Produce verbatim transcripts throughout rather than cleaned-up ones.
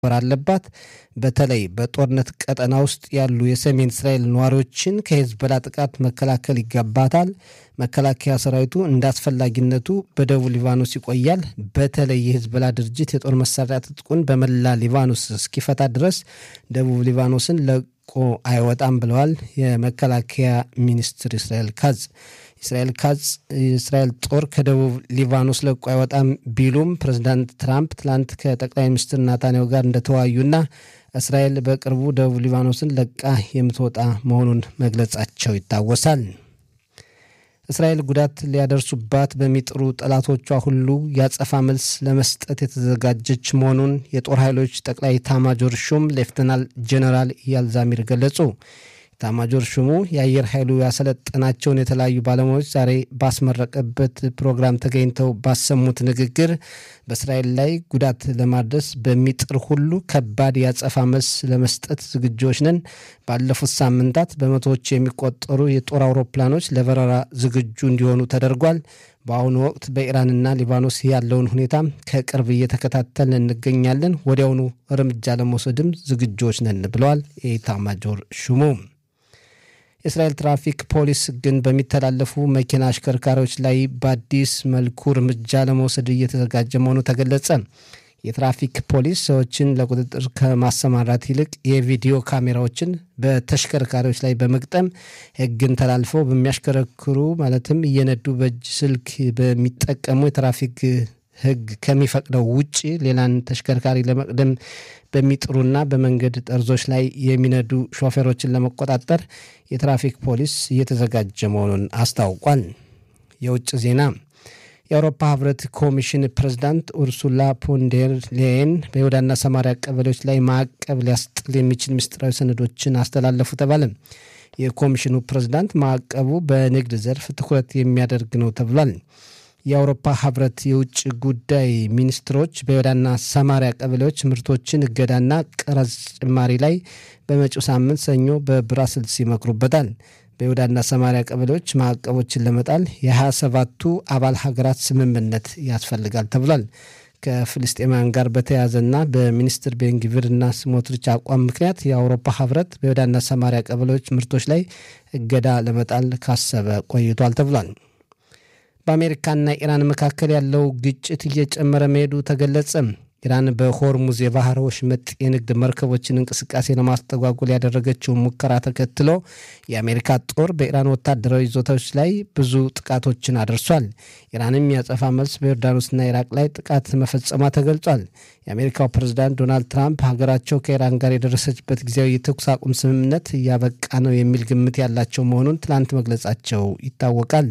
አለባት በተለይ በጦርነት ቀጠና ውስጥ ያሉ የሰሜን እስራኤል ነዋሪዎችን ከሂዝቦላ ጥቃት መከላከል ይገባታል። መከላከያ ሰራዊቱ እንዳስፈላጊነቱ በደቡብ ሊባኖስ ይቆያል። በተለይ የሂዝቦላ ድርጅት የጦር መሳሪያ ትጥቁን በመላ ሊባኖስ እስኪፈታ ድረስ ደቡብ ሊባኖስን ለቆ አይወጣም ብለዋል የመከላከያ ሚኒስትር እስራኤል ካዝ። እስራኤል ካዝ የእስራኤል ጦር ከደቡብ ሊባኖስ ለቆ አይወጣም ቢሉም ፕሬዝዳንት ትራምፕ ትላንት ከጠቅላይ ሚኒስትር ናታንያሁ ጋር እንደተወያዩና እስራኤል በቅርቡ ደቡብ ሊባኖስን ለቃ የምትወጣ መሆኑን መግለጻቸው ይታወሳል። እስራኤል ጉዳት ሊያደርሱባት በሚጥሩ ጠላቶቿ ሁሉ ያጸፋ መልስ ለመስጠት የተዘጋጀች መሆኑን የጦር ኃይሎች ጠቅላይ ኤታማዦር ሹም ሌፍተናል ጄኔራል ኢያል ዛሚር ገለጹ። ኤታማዦር ሹሙ የአየር ኃይሉ ያሰለጠናቸውን የተለያዩ ባለሙያዎች ዛሬ ባስመረቀበት ፕሮግራም ተገኝተው ባሰሙት ንግግር በእስራኤል ላይ ጉዳት ለማድረስ በሚጥር ሁሉ ከባድ ያጸፋ መልስ ለመስጠት ዝግጆች ነን። ባለፉት ሳምንታት በመቶዎች የሚቆጠሩ የጦር አውሮፕላኖች ለበረራ ዝግጁ እንዲሆኑ ተደርጓል። በአሁኑ ወቅት በኢራንና ሊባኖስ ያለውን ሁኔታ ከቅርብ እየተከታተልን እንገኛለን። ወዲያውኑ እርምጃ ለመውሰድም ዝግጆች ነን ብለዋል ኤታማዦር ሹሙ። የእስራኤል ትራፊክ ፖሊስ ግን በሚተላለፉ መኪና አሽከርካሪዎች ላይ በአዲስ መልኩ እርምጃ ለመውሰድ እየተዘጋጀ መሆኑ ተገለጸ። የትራፊክ ፖሊስ ሰዎችን ለቁጥጥር ከማሰማራት ይልቅ የቪዲዮ ካሜራዎችን በተሽከርካሪዎች ላይ በመግጠም ሕግን ተላልፈው በሚያሽከረክሩ ማለትም እየነዱ በእጅ ስልክ በሚጠቀሙ የትራፊክ ሕግ ከሚፈቅደው ውጪ ሌላን ተሽከርካሪ ለመቅደም በሚጥሩና በመንገድ ጠርዞች ላይ የሚነዱ ሾፌሮችን ለመቆጣጠር የትራፊክ ፖሊስ እየተዘጋጀ መሆኑን አስታውቋል። የውጭ ዜና የአውሮፓ ህብረት ኮሚሽን ፕሬዝዳንት ኡርሱላ ፎንደር ሌየን በይሁዳና ሰማሪያ ቀበሌዎች ላይ ማዕቀብ ሊያስጥል የሚችል ምስጢራዊ ሰነዶችን አስተላለፉ ተባለ። የኮሚሽኑ ፕሬዝዳንት ማዕቀቡ በንግድ ዘርፍ ትኩረት የሚያደርግ ነው ተብሏል። የአውሮፓ ህብረት የውጭ ጉዳይ ሚኒስትሮች በይሁዳና ሰማሪያ ቀበሌዎች ምርቶችን እገዳና ቀረጥ ጭማሪ ላይ በመጪው ሳምንት ሰኞ በብራስልስ ይመክሩበታል። በይሁዳና ሰማሪያ ቀበሌዎች ማዕቀቦችን ለመጣል የሃያ ሰባቱ አባል ሀገራት ስምምነት ያስፈልጋል ተብሏል። ከፍልስጤማውያን ጋር በተያያዘና በሚኒስትር ቤንግቪርና ስሞትሪች አቋም ምክንያት የአውሮፓ ህብረት በይሁዳና ሰማሪያ ቀበሌዎች ምርቶች ላይ እገዳ ለመጣል ካሰበ ቆይቷል ተብሏል። በአሜሪካና ኢራን መካከል ያለው ግጭት እየጨመረ መሄዱ ተገለጸ። ኢራን በሆርሙዝ የባህር ወሽመጥ የንግድ መርከቦችን እንቅስቃሴ ለማስተጓጎል ያደረገችው ሙከራ ተከትሎ የአሜሪካ ጦር በኢራን ወታደራዊ ይዞታዎች ላይ ብዙ ጥቃቶችን አድርሷል። ኢራንም ያጸፋ መልስ በዮርዳኖስና ኢራቅ ላይ ጥቃት መፈጸሟ ተገልጿል። የአሜሪካው ፕሬዝዳንት ዶናልድ ትራምፕ ሀገራቸው ከኢራን ጋር የደረሰችበት ጊዜያዊ የተኩስ አቁም ስምምነት እያበቃ ነው የሚል ግምት ያላቸው መሆኑን ትላንት መግለጻቸው ይታወቃል።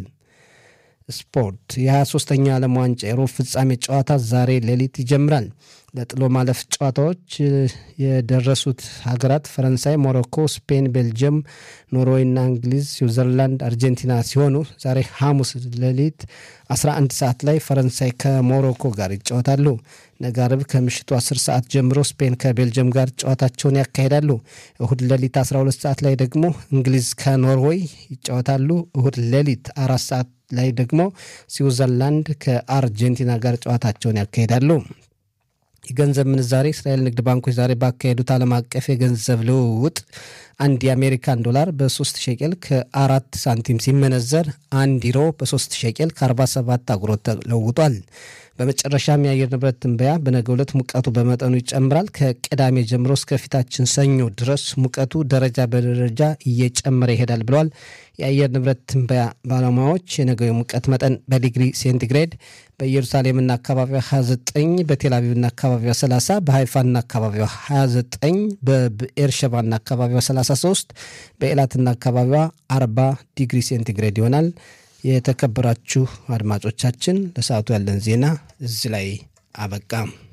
ስፖርት የሃያ ሶስተኛ ዓለም ዋንጫ የሩብ ፍጻሜ ጨዋታ ዛሬ ሌሊት ይጀምራል። ለጥሎ ማለፍ ጨዋታዎች የደረሱት ሀገራት ፈረንሳይ፣ ሞሮኮ፣ ስፔን፣ ቤልጅየም፣ ኖርዌይና እንግሊዝ፣ ስዊዘርላንድ፣ አርጀንቲና ሲሆኑ ዛሬ ሐሙስ ሌሊት አስራ አንድ ሰዓት ላይ ፈረንሳይ ከሞሮኮ ጋር ይጫወታሉ። ነገ ዓርብ ከምሽቱ አስር ሰዓት ጀምሮ ስፔን ከቤልጅየም ጋር ጨዋታቸውን ያካሂዳሉ። እሁድ ሌሊት አስራ ሁለት ሰዓት ላይ ደግሞ እንግሊዝ ከኖርዌይ ይጫወታሉ። እሁድ ሌሊት አራት ሰዓት ላይ ደግሞ ስዊዘርላንድ ከአርጀንቲና ጋር ጨዋታቸውን ያካሂዳሉ። የገንዘብ ምንዛሬ እስራኤል ንግድ ባንኮች ዛሬ ባካሄዱት ዓለም አቀፍ የገንዘብ ልውውጥ አንድ የአሜሪካን ዶላር በሶስት ሸቄል ከአራት ሳንቲም ሲመነዘር አንድ ዩሮ በሶስት ሸቄል ከአርባ ሰባት አጉሮት ተለውጧል። በመጨረሻም የአየር ንብረት ትንበያ በነገው ዕለት ሙቀቱ በመጠኑ ይጨምራል። ከቅዳሜ ጀምሮ እስከ ፊታችን ሰኞ ድረስ ሙቀቱ ደረጃ በደረጃ እየጨመረ ይሄዳል ብለዋል የአየር ንብረት ትንበያ ባለሙያዎች። የነገው የሙቀት መጠን በዲግሪ ሴንቲግሬድ በኢየሩሳሌምና አካባቢዋ ሃያ ዘጠኝ፣ በቴልአቪቭና አካባቢዋ ሰላሳ፣ በሃይፋና አካባቢዋ ሃያ ዘጠኝ፣ በብኤርሸባና አካባቢዋ ሰላሳ ሶስት፣ በኤላትና አካባቢዋ አርባ ዲግሪ ሴንቲግሬድ ይሆናል። የተከበራችሁ አድማጮቻችን ለሰዓቱ ያለን ዜና እዚህ ላይ አበቃ።